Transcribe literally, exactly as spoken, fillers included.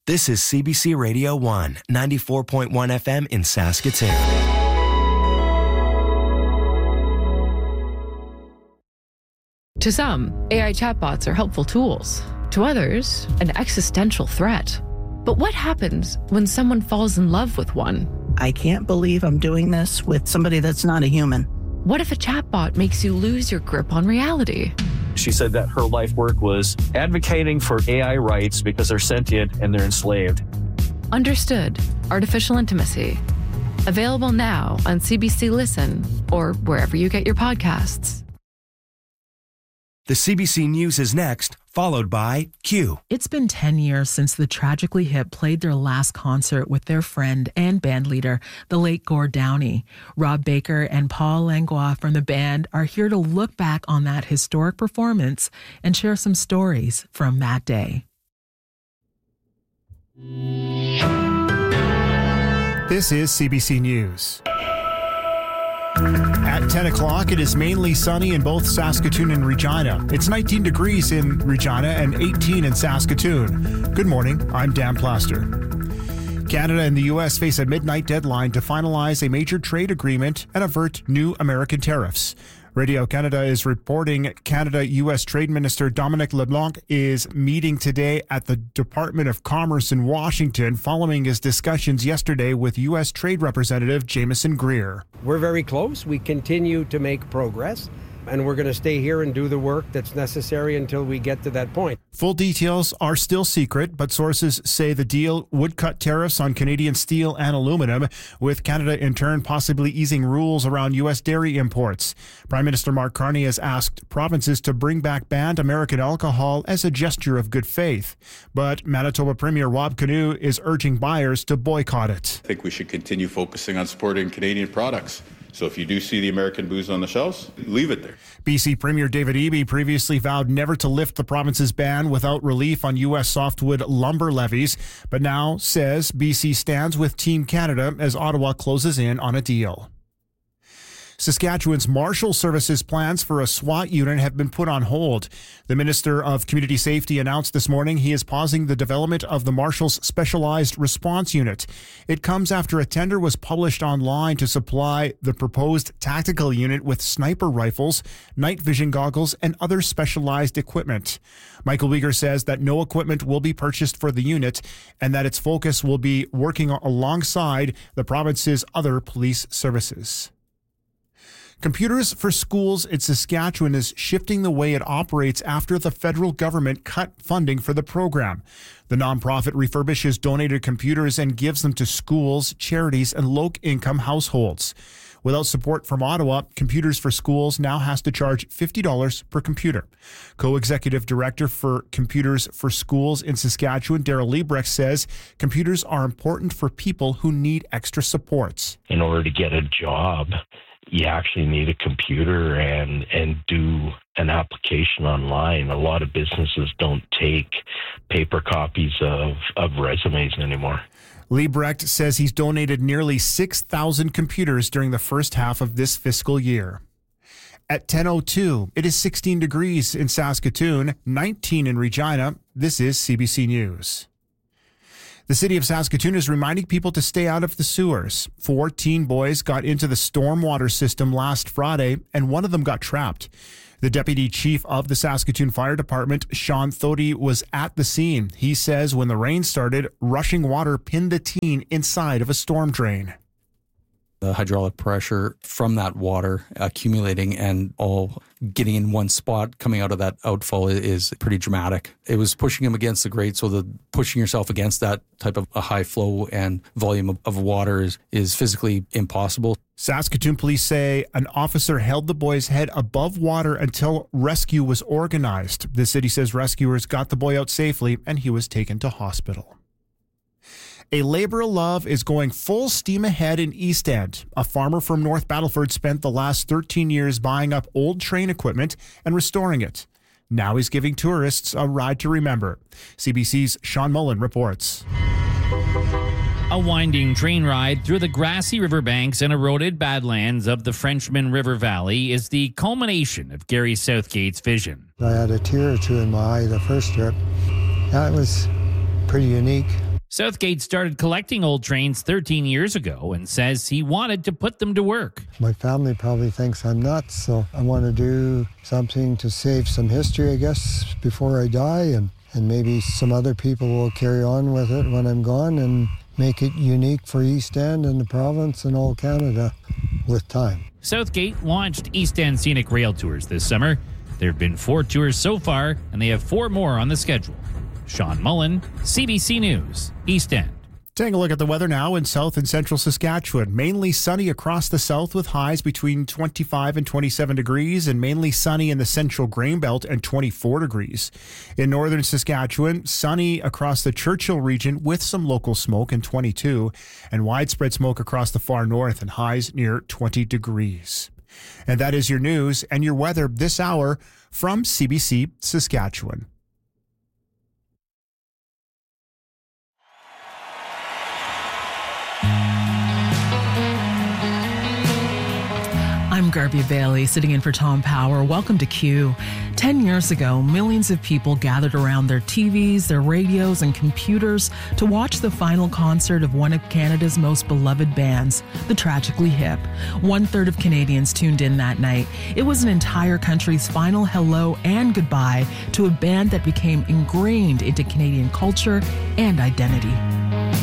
This is C B C Radio one, ninety-four point one F M in Saskatoon. To some, A I chatbots are helpful tools. To others, an existential threat. But what happens when someone falls in love with one? I can't believe I'm doing this with somebody that's not a human. What if a chatbot makes you lose your grip on reality? She said that her life work was advocating for A I rights because they're sentient and they're enslaved. Understood. Artificial Intimacy. Available now on C B C Listen or wherever you get your podcasts. The C B C News is next, followed by Q. It's been ten years since the Tragically Hip played their last concert with their friend and bandleader, the late Gord Downie. Rob Baker and Paul Langlois from the band are here to look back on that historic performance and share some stories from that day. This is C B C News. At ten o'clock, it is mainly sunny in both Saskatoon and Regina. It's nineteen degrees in Regina and eighteen in Saskatoon. Good morning, I'm Dan Plaster. Canada and the U S face a midnight deadline to finalize a major trade agreement and avert new American tariffs. Radio Canada is reporting Canada-U S Trade Minister Dominic LeBlanc is meeting today at the Department of Commerce in Washington following his discussions yesterday with U S Trade Representative Jameson Greer. We're very close. We continue to make progress, and we're going to stay here and do the work that's necessary until we get to that point. Full details are still secret, but sources say the deal would cut tariffs on Canadian steel and aluminum, with Canada in turn possibly easing rules around U S dairy imports. Prime Minister Mark Carney has asked provinces to bring back banned American alcohol as a gesture of good faith. But Manitoba Premier Rob Canoe is urging buyers to boycott it. I think we should continue focusing on supporting Canadian products. So if you do see the American booze on the shelves, leave it there. B C Premier David Eby previously vowed never to lift the province's ban without relief on U S softwood lumber levies, but now says B C stands with Team Canada as Ottawa closes in on a deal. Saskatchewan's Marshal Services plans for a SWAT unit have been put on hold. The Minister of Community Safety announced this morning he is pausing the development of the Marshal's Specialized Response Unit. It comes after a tender was published online to supply the proposed tactical unit with sniper rifles, night vision goggles, and other specialized equipment. Michael Weger says that no equipment will be purchased for the unit and that its focus will be working alongside the province's other police services. Computers for Schools in Saskatchewan is shifting the way it operates after the federal government cut funding for the program. The nonprofit refurbishes donated computers and gives them to schools, charities, and low-income households. Without support from Ottawa, Computers for Schools now has to charge fifty dollars per computer. Co-executive director for Computers for Schools in Saskatchewan, Daryl Liebrecht, says computers are important for people who need extra supports. In order to get a job, you actually need a computer and, and do an application online. A lot of businesses don't take paper copies of, of resumes anymore. Liebrecht says he's donated nearly six thousand computers during the first half of this fiscal year. At ten oh two, it is sixteen degrees in Saskatoon, nineteen in Regina. This is C B C News. The city of Saskatoon is reminding people to stay out of the sewers. Four teen boys got into the stormwater system last Friday, and one of them got trapped. The deputy chief of the Saskatoon Fire Department, Sean Thody, was at the scene. He says when the rain started, rushing water pinned the teen inside of a storm drain. The hydraulic pressure from that water accumulating and all getting in one spot coming out of that outfall is pretty dramatic. It was pushing him against the grate, so the pushing yourself against that type of a high flow and volume of, of water is, is physically impossible. Saskatoon police say an officer held the boy's head above water until rescue was organized. The city says rescuers got the boy out safely and he was taken to hospital. A labor of love is going full steam ahead in East End. A farmer from North Battleford spent the last thirteen years buying up old train equipment and restoring it. Now he's giving tourists a ride to remember. C B C's Sean Mullen reports. A winding train ride through the grassy riverbanks and eroded badlands of the Frenchman River Valley is the culmination of Gary Southgate's vision. I had a tear or two in my eye the first trip. That was pretty unique. Southgate started collecting old trains thirteen years ago and says he wanted to put them to work. My family probably thinks I'm nuts, so I want to do something to save some history, I guess, before I die, and, and maybe some other people will carry on with it when I'm gone and make it unique for East End and the province and all Canada with time. Southgate launched East End Scenic Rail Tours this summer. There have been four tours so far, and they have four more on the schedule. Sean Mullen, C B C News, East End. Taking a look at the weather now in south and central Saskatchewan. Mainly sunny across the south with highs between twenty-five and twenty-seven degrees, and mainly sunny in the central grain belt and twenty-four degrees. In northern Saskatchewan, sunny across the Churchill region with some local smoke and twenty-two, and widespread smoke across the far north and highs near twenty degrees. And that is your news and your weather this hour from C B C Saskatchewan. I'm Garby Bailey, sitting in for Tom Power. Welcome to Q. Ten years ago, millions of people gathered around their T Vs, their radios, and computers to watch the final concert of one of Canada's most beloved bands, the Tragically Hip. One third of Canadians tuned in that night. It was an entire country's final hello and goodbye to a band that became ingrained into Canadian culture and identity.